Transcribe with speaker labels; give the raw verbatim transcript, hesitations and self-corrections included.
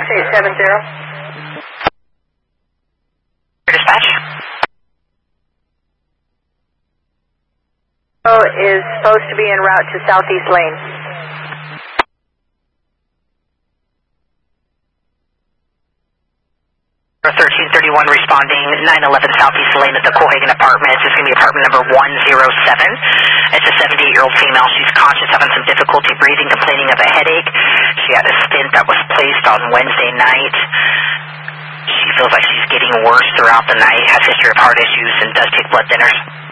Speaker 1: eight seven zero.
Speaker 2: Dispatch.
Speaker 1: Is supposed to be en route to Southeast Lane.
Speaker 2: thirteen thirty-one responding, nine eleven Southeast Lane at the Cohagen Apartments. It's going to be apartment number one oh seven. It's a seventy-eight-year-old female. She's conscious, having some difficulty breathing, complaining of a headache. She had a stent that was placed on Wednesday night. She feels like she's getting worse throughout the night, has history of heart issues, and does take blood thinners.